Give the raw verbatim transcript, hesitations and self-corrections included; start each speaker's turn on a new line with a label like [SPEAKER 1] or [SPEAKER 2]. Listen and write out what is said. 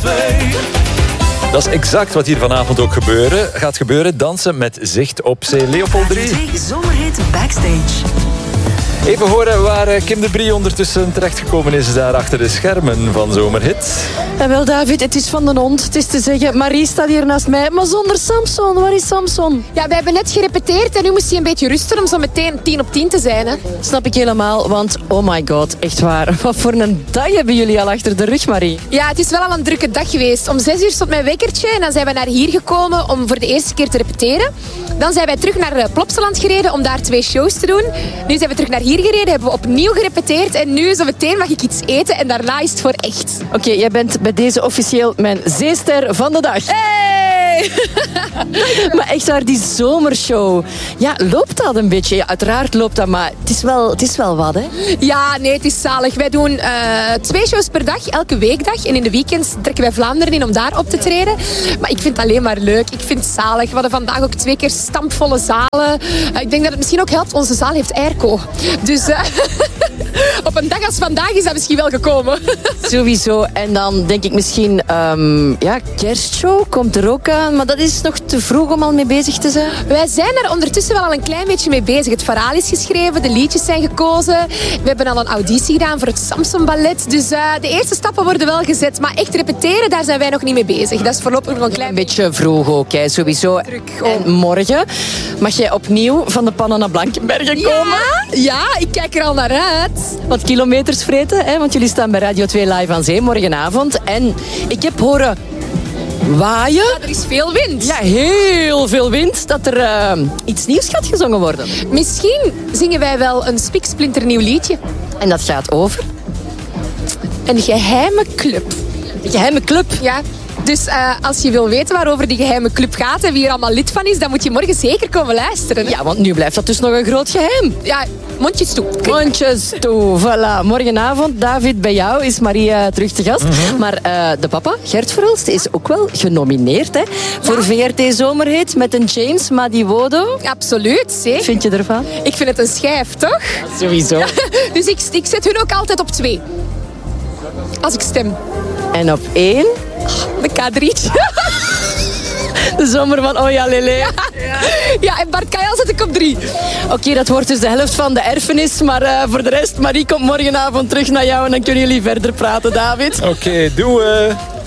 [SPEAKER 1] twee.
[SPEAKER 2] Dat is exact wat hier vanavond ook gebeuren, gaat gebeuren. Dansen met zicht op C. Leopold drie.
[SPEAKER 3] Zomerhit Backstage.
[SPEAKER 2] Even horen waar Kim de Brie ondertussen terechtgekomen is daar achter de schermen van Zomerhit.
[SPEAKER 4] Ja, wel David, het is van de hond. Het is te zeggen, Marie staat hier naast mij, maar zonder Samson. Waar is Samson?
[SPEAKER 5] Ja, we hebben net gerepeteerd en nu moest hij een beetje rusten om zo meteen tien op tien te zijn. Hè?
[SPEAKER 4] Snap ik helemaal, want oh my god, echt waar. Wat voor een dag hebben jullie al achter de rug, Marie?
[SPEAKER 5] Ja, het is wel al een drukke dag geweest. Om zes uur stond mijn wekkertje en dan zijn we naar hier gekomen om voor de eerste keer te repeteren. Dan zijn wij terug naar Plopsaland gereden om daar twee shows te doen. Nu zijn we terug naar hier gereden, hebben we opnieuw gerepeteerd en nu zo meteen mag ik iets eten en daarna is het voor echt.
[SPEAKER 4] Oké, okay, jij bent bij deze officieel mijn zeester van de dag.
[SPEAKER 5] Hey!
[SPEAKER 4] Maar echt waar, die zomershow. Ja, loopt dat een beetje? Ja, uiteraard loopt dat, maar het is wel, het is wel wat, hè?
[SPEAKER 5] Ja, nee, het is zalig. Wij doen uh, twee shows per dag, elke weekdag. En in de weekends trekken wij Vlaanderen in om daar op te treden. Maar ik vind het alleen maar leuk. Ik vind het zalig. We hadden vandaag ook twee keer stampvolle zalen. Uh, ik denk dat het misschien ook helpt. Onze zaal heeft airco. Dus uh, op een dag als vandaag is dat misschien wel gekomen.
[SPEAKER 4] Sowieso. En dan denk ik misschien... Um, ja, kerstshow komt er ook aan. Maar dat is nog te vroeg om al mee bezig te zijn.
[SPEAKER 5] Wij zijn er ondertussen wel al een klein beetje mee bezig. Het verhaal is geschreven, de liedjes zijn gekozen. We hebben al een auditie gedaan voor het Samson Ballet. Dus uh, de eerste stappen worden wel gezet. Maar echt repeteren, daar zijn wij nog niet mee bezig. Dat is voorlopig nog een klein
[SPEAKER 4] een beetje vroeg ook, hè, sowieso.
[SPEAKER 5] Druk,
[SPEAKER 4] en morgen mag jij opnieuw van de pannen naar Blankenbergen komen.
[SPEAKER 5] Ja, ja, ik kijk er al naar uit.
[SPEAKER 4] Wat kilometers vreten, hè, want jullie staan bij Radio twee Live aan Zee morgenavond. En ik heb horen waaien.
[SPEAKER 5] Ja, er is veel wind.
[SPEAKER 4] Ja, heel veel wind. Dat er uh, iets nieuws gaat gezongen worden.
[SPEAKER 5] Misschien zingen wij wel een spiksplinternieuw liedje.
[SPEAKER 4] En dat gaat over?
[SPEAKER 5] Een geheime club.
[SPEAKER 4] Een geheime club?
[SPEAKER 5] Ja. Dus uh, als je wil weten waarover die geheime club gaat en wie er allemaal lid van is, dan moet je morgen zeker komen luisteren. Hè?
[SPEAKER 4] Ja, want nu blijft dat dus nog een groot geheim.
[SPEAKER 5] Ja, mondjes toe.
[SPEAKER 4] Mondjes toe, voilà. Morgenavond, David, bij jou is Marie uh, terug te gast. Mm-hmm. Maar uh, de papa, Gert Verhulst, is ook wel genomineerd hè, ja. voor V R T Zomerhit met een James Madiwodo.
[SPEAKER 5] Absoluut, zeker.
[SPEAKER 4] Wat vind je ervan?
[SPEAKER 5] Ik vind het een schijf, toch?
[SPEAKER 4] Sowieso.
[SPEAKER 5] Ja, dus ik, ik zet hun ook altijd op twee. Als ik stem.
[SPEAKER 4] En op één?
[SPEAKER 5] De K drietje.
[SPEAKER 4] De zomer van Oh ja Lele.
[SPEAKER 5] Ja, ja en Bart Kajal zet ik op drie.
[SPEAKER 4] Oké, okay, dat wordt dus de helft van de erfenis. Maar uh, voor de rest, Marie komt morgenavond terug naar jou en dan kunnen jullie verder praten, David.
[SPEAKER 2] Oké, okay, doei.